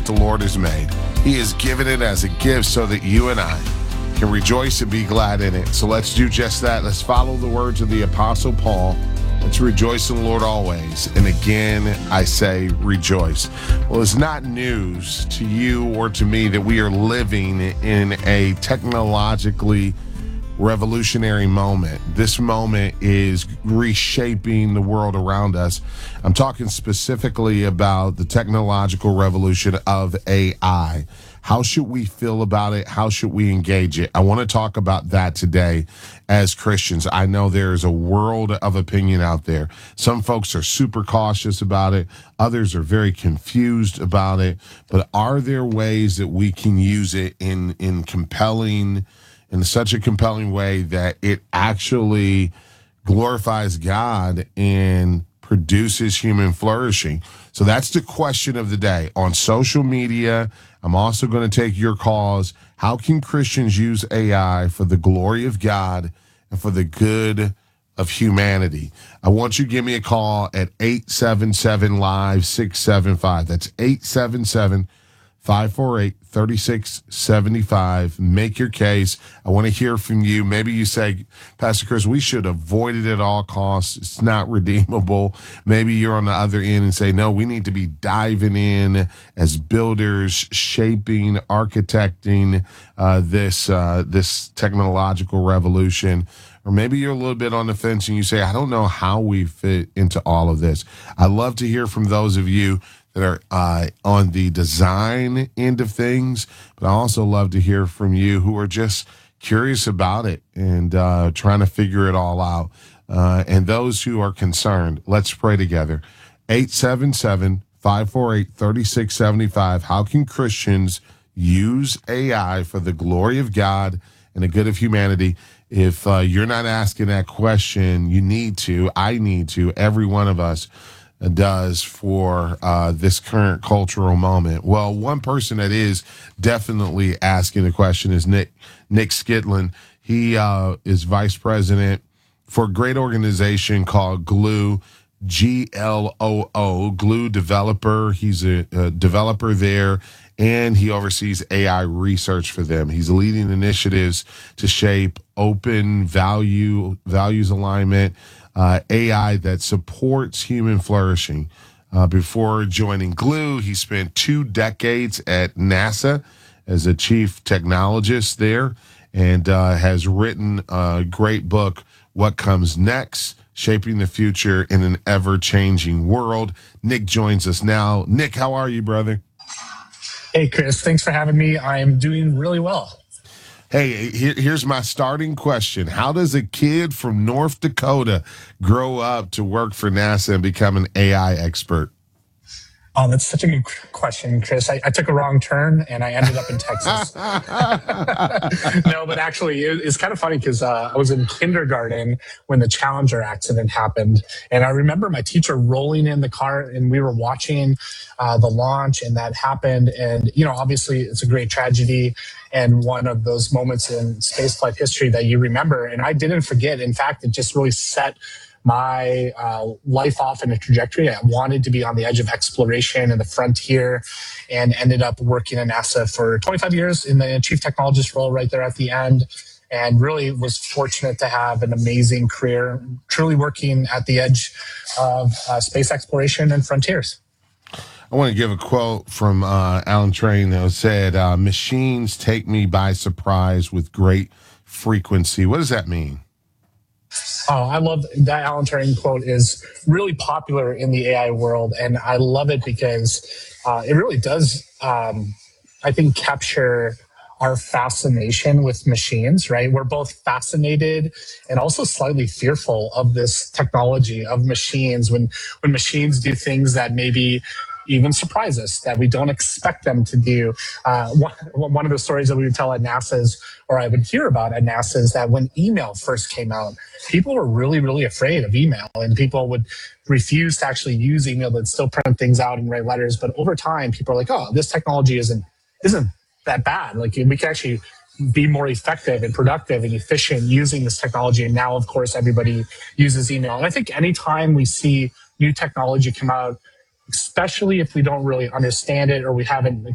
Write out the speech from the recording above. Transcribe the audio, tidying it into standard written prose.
the Lord has made. He has given it as a gift so that you and I can rejoice and be glad in it. So let's do just that. Let's follow the words of the Apostle Paul. Let's rejoice in the Lord always. And again, I say rejoice. Well, it's not news to you or to me that we are living in a technologically revolutionary moment. This moment is reshaping the world around us. I'm talking specifically about the technological revolution of AI. How should we feel about it? How should we engage it? I want to talk about that today as Christians. I know there's a world of opinion out there. Some folks are super cautious about it. Others are very confused about it. But are there ways that we can use it in such a compelling way that it actually glorifies God and produces human flourishing? So that's the question of the day. On social media, I'm also going to take your calls. How can Christians use AI for the glory of God and for the good of humanity? I want you to give me a call at 877-LIVE-675. That's 877-548-3675. Make your case. I want to hear from you. Maybe you say, Pastor Chris, we should avoid it at all costs. It's not redeemable. Maybe you're on the other end and say, no, we need to be diving in as builders, shaping, architecting this technological revolution. Or maybe you're a little bit on the fence and you say, I don't know how we fit into all of this. I love to hear from those of you that are on the design end of things, but I also love to hear from you who are just curious about it and trying to figure it all out. And those who are concerned, let's pray together. 877-548-3675. How can Christians use AI for the glory of God and the good of humanity? If you're not asking that question, you need to. I need to. Every one of us does for this current cultural moment. Well, one person that is definitely asking the question is Nick Skitlin. He is vice president for a great organization called Gloo, Gloo, Gloo Developer. He's a developer there, and he oversees AI research for them. He's leading initiatives to shape open values alignment, AI that supports human flourishing. Before joining Gloo, he spent 2 decades at NASA as a chief technologist there and has written a great book, What Comes Next? Shaping the Future in an Ever-Changing World. Nick joins us now. Nick, how are you, brother? Hey, Chris. Thanks for having me. I'm doing really well. Hey, here's my starting question. How does a kid from North Dakota grow up to work for NASA and become an AI expert? Oh, that's such a good question, Chris. I took a wrong turn and I ended up in Texas. No, but actually it's kind of funny because I was in kindergarten when the Challenger accident happened. And I remember my teacher rolling in the car and we were watching the launch and that happened. And, obviously it's a great tragedy and one of those moments in spaceflight history that you remember. And I didn't forget. In fact, it just really set my life off in a trajectory. I wanted to be on the edge of exploration and the frontier and ended up working at NASA for 25 years in the chief technologist role right there at the end, and really was fortunate to have an amazing career, truly working at the edge of space exploration and frontiers. I want to give a quote from Alan Train that said, machines take me by surprise with great frequency. What does that mean? Oh, I love that. Alan Turing quote is really popular in the AI world, and I love it because it really does, I think, capture our fascination with machines, right? We're both fascinated and also slightly fearful of this technology of machines when machines do things that maybe even surprise us that we don't expect them to do. One of the stories that we would tell at NASA's, or I would hear about at NASA, is that when email first came out, people were really, really afraid of email, and people would refuse to actually use email. They'd still print things out and write letters. But over time, people are like, oh, this technology isn't that bad. Like, we can actually be more effective and productive and efficient using this technology. And now, of course, everybody uses email. And I think anytime we see new technology come out, especially if we don't really understand it or we haven't